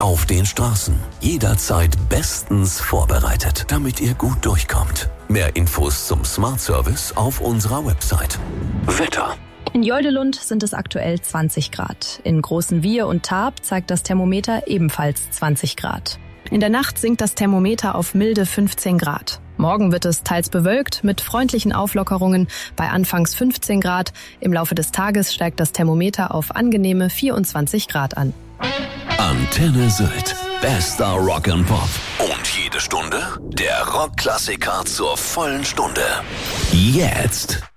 Auf den Straßen. Jederzeit bestens vorbereitet, damit ihr gut durchkommt. Mehr Infos zum Smart Service auf unserer Website. Wetter. In Joldelund sind es aktuell 20 Grad. In Großenwier und Tarp zeigt das Thermometer ebenfalls 20 Grad. In der Nacht sinkt das Thermometer auf milde 15 Grad. Morgen wird es teils bewölkt mit freundlichen Auflockerungen bei anfangs 15 Grad. Im Laufe des Tages steigt das Thermometer auf angenehme 24 Grad an. Antenne Sylt. Bester Rock and Pop. Und jede Stunde der Rockklassiker zur vollen Stunde. Jetzt.